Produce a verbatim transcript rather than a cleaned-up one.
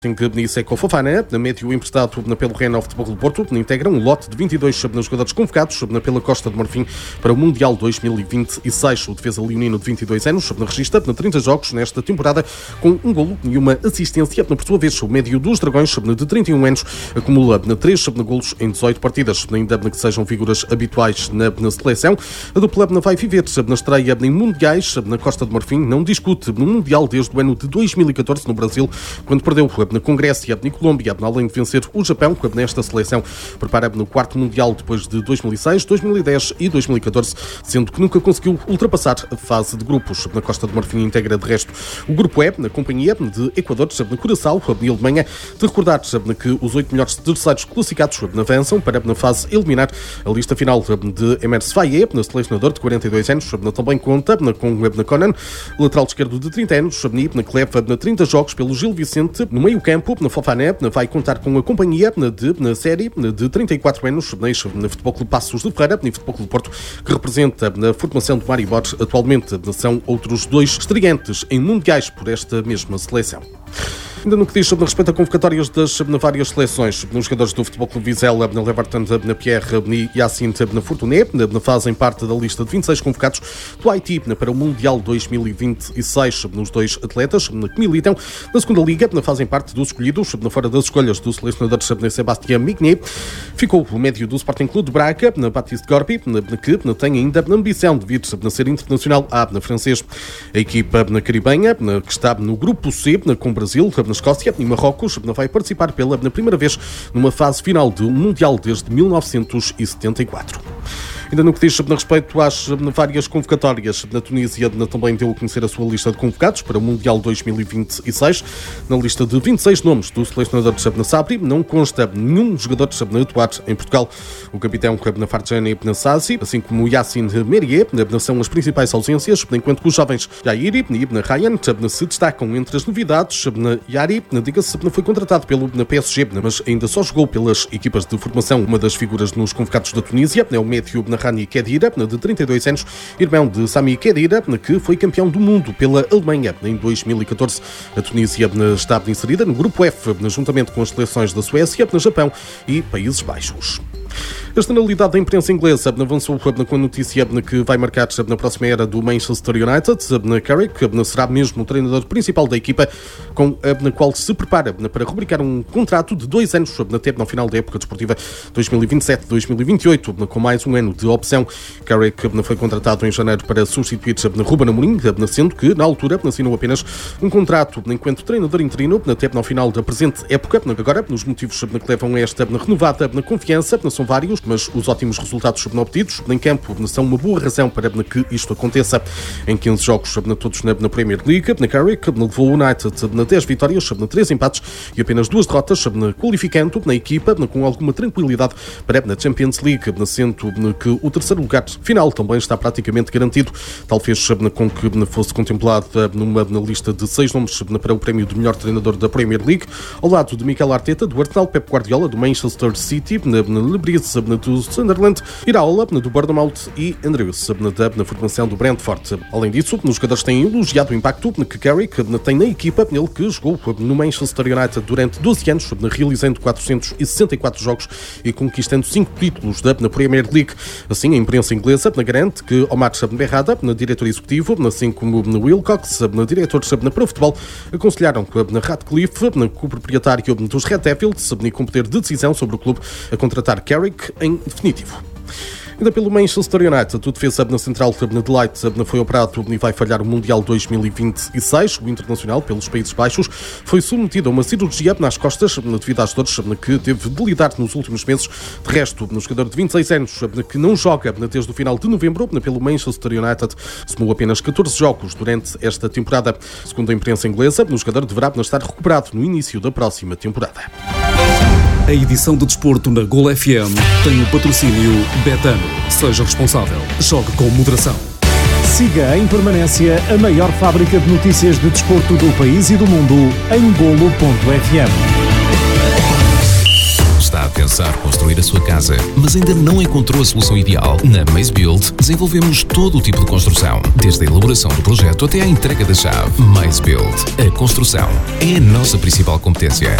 que Seco Fofana, médio emprestado pelo Rennes Futebol Clube do Porto, integra um lote de vinte e dois jogadores convocados pela Costa de Marfim para o Mundial dois mil e vinte e seis. O defesa leonino de vinte e dois anos registra trinta jogos nesta temporada com um golo e uma assistência. Por sua vez, o médio dos Dragões, de trinta e um anos, acumula três golos em dezoito partidas, ainda que sejam figuras habituais na, na seleção. A dupla vai viver na estreia em mundiais na Costa de Marfim, não discute no Mundial desde o ano de dois mil e catorze no Brasil, quando perdeu com Grécia e Colômbia, além de vencer o Japão, que nesta seleção prepara no quarto Mundial depois de dois mil e seis, dois mil e dez e dois mil e catorze, sendo que nunca conseguiu ultrapassar a fase de grupos. Na Costa de Marfim integra, de resto, o Grupo E, na companhia de Equador, na Curaçao e Alemanha. De recordar que os oito melhores terceiros classificados avançam para na fase eliminar. A lista final de Emerse Faye, selecionador de quarenta e dois anos, também conta com Conan, lateral esquerdo de trinta anos, que leva trinta jogos pelo Gil Vicente. No meio campo, na Fofana vai contar com a companhia de, na série de trinta e quatro anos, na Futebol Clube Passos de Ferreira e Futebol Clube Porto, que representa na formação de Maribor. Atualmente são outros dois estreantes em mundiais por esta mesma seleção. Ainda no que diz sobre respeito a convocatórias das várias seleções, nos jogadores do Futebol Clube Vizela, na Leverton, na Pierre e Yacine, na Fortuné, fazem parte da lista de vinte e seis convocados do Haiti para o Mundial dois mil e vinte e seis. Nos dois atletas que militam na segunda liga, fazem parte dos escolhidos, fora das escolhas do selecionador Sébastien Mignet. Ficou o médio do Sporting Clube de Braga, Baptiste Gorpi, que tem ainda a ambição de vir a ser internacional A na francês. A equipa na caribenha, que está no grupo C, com o Brasil, na Escócia e Marrocos, vai participar pela primeira vez numa fase final do Mundial desde mil novecentos e setenta e quatro. Ainda no que diz a respeito às várias convocatórias, na Tunísia também deu a conhecer a sua lista de convocados para o Mundial dois mil e vinte e seis. Na lista de vinte e seis nomes do selecionador de Sabri, não consta nenhum jogador de atuar em Portugal. O capitão Farjani Sazi, assim como Yacine Merier, são as principais ausências, enquanto que os jovens Yairi e Ibn Ryan se destacam entre as novidades. Yari, diga-se, foi contratado pelo P S G, mas ainda só jogou pelas equipas de formação. Uma das figuras nos convocados da Tunísia é o médio Rani Khedira, de trinta e dois anos, irmão de Sami Khedira, que foi campeão do mundo pela Alemanha em dois mil e catorze. A Tunísia está inserida no grupo F, juntamente com as seleções da Suécia, Japão e Países Baixos. A generalidade da imprensa inglesa avançou com a notícia que vai marcar na próxima era do Manchester United. Carrick será mesmo o treinador principal da equipa, com a qual se prepara para rubricar um contrato de dois anos até no final da época desportiva dois mil e vinte e sete dois mil e vinte e oito, com mais um ano de opção. Carrick foi contratado em janeiro para substituir Ruben Amorim, sendo que, na altura, assinou apenas um contrato enquanto treinador interino até no final da presente época. Agora, os motivos que levam a esta renovada confiança são vários, mas os ótimos resultados obtidos em campo são uma boa razão para que isto aconteça. Em quinze jogos, todos na Premier League, Carrick levou o United na dez vitórias, três empates e apenas duas derrotas, qualificando na equipa com alguma tranquilidade para a Champions League, sendo que o terceiro lugar final também está praticamente garantido, talvez com que fosse contemplada numa lista de seis nomes para o prémio de melhor treinador da Premier League, ao lado de Mikel Arteta, do Arsenal, Pep Guardiola, do Manchester City, Lebrice, do Sunderland, Iraola, do Bournemouth e Andrews, na formação do Brentford. Além disso, os jogadores têm elogiado o impacto que Carrick tem na equipa, ele que jogou no Manchester United durante doze anos, realizando quatrocentos e sessenta e quatro jogos e conquistando cinco títulos da Premier League. Assim, a imprensa inglesa garante que Omar Berrada, diretor executivo, assim como Wilcox, diretor para o futebol, aconselharam Ratcliffe, co-proprietário dos Red Devils e com poder de decisão sobre o clube, a contratar Carrick em definitivo. Ainda pelo Manchester United, o defesa na central de Light foi operado e vai falhar o Mundial dois mil e vinte e seis. O internacional, pelos Países Baixos, foi submetido a uma cirurgia nas costas devido às dores que teve de lidar nos últimos meses. De resto, no jogador de vinte e seis anos, que não joga desde o final de novembro pelo Manchester United, somou apenas catorze jogos durante esta temporada. Segundo a imprensa inglesa, o jogador deverá estar recuperado no início da próxima temporada. A edição de desporto na Gol F M tem o patrocínio Betano. Seja responsável. Jogue com moderação. Siga em permanência a maior fábrica de notícias de desporto do país e do mundo em golo ponto f m. Está atento. pensar construir a sua casa, mas ainda não encontrou a solução ideal? Na Maze Build, desenvolvemos todo o tipo de construção, desde a elaboração do projeto até à entrega da chave. Maze Build. A construção é a nossa principal competência.